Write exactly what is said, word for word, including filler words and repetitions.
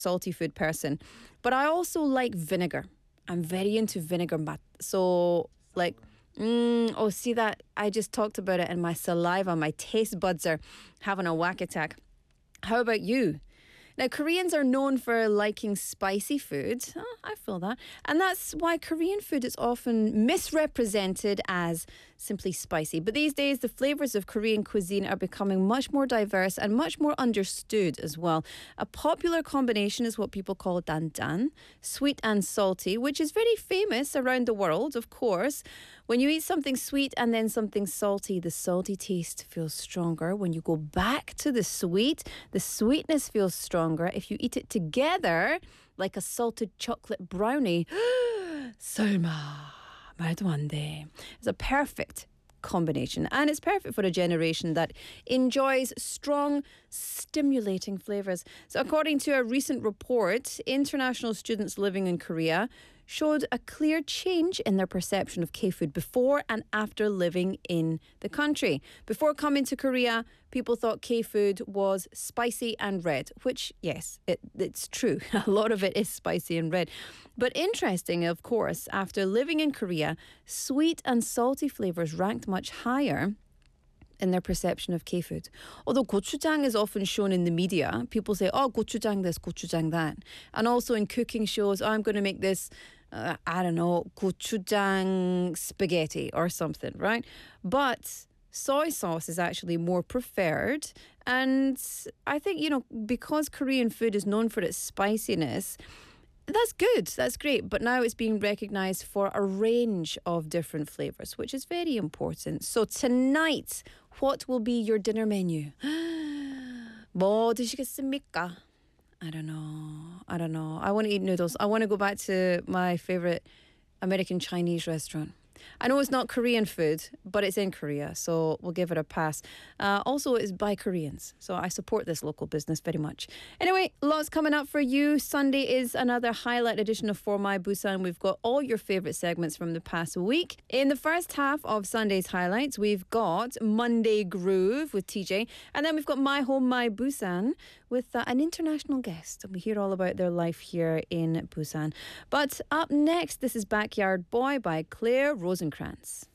salty food person. But I also like vinegar. I'm very into vinegar. So, like, mm, oh, see that? I just talked about it and my saliva, my taste buds are having a whack attack. How about you? Now, Koreans are known for liking spicy food. Oh, I feel that. And that's why Korean food is often misrepresented as simply spicy. But these days, the flavors of Korean cuisine are becoming much more diverse and much more understood as well. A popular combination is what people call danjan, sweet and salty, which is very famous around the world, of course. When you eat something sweet and then something salty, the salty taste feels stronger. When you go back to the sweet, the sweetness feels stronger. If you eat it together, like a salted chocolate brownie, 설마, 말도 안 돼. It's a perfect combination, and it's perfect for a generation that enjoys strong, stimulating flavors. So according to a recent report, international students living in Korea showed a clear change in their perception of K-food before and after living in the country. Before coming to Korea, people thought K-food was spicy and red, which, yes, it, it's true. A lot of it is spicy and red. But interesting, of course, after living in Korea, sweet and salty flavors ranked much higher in their perception of K-food. Although gochujang is often shown in the media, people say, oh, gochujang this, gochujang that. And also in cooking shows, oh, I'm going to make this, uh, I don't know, gochujang spaghetti or something, right? But soy sauce is actually more preferred. And I think, you know, because Korean food is known for its spiciness, that's good, that's great. But now it's being recognised for a range of different flavours, which is very important. So tonight, what will be your dinner menu? 뭐 드시겠습니까? I don't know. I don't know. I want to eat noodles. I want to go back to my favourite American Chinese restaurant. I know it's not Korean food, but it's in Korea, so we'll give it a pass. Uh, also, it's by Koreans, so I support this local business very much. Anyway, lots coming up for you. Sunday is another highlight edition of For My Busan. We've got all your favourite segments from the past week. In the first half of Sunday's highlights, we've got Monday Groove with T J, and then we've got My Home, My Busan with uh, an international guest. We hear all about their life here in Busan. But up next, this is Backyard Boy by Claire Rosenkrantz.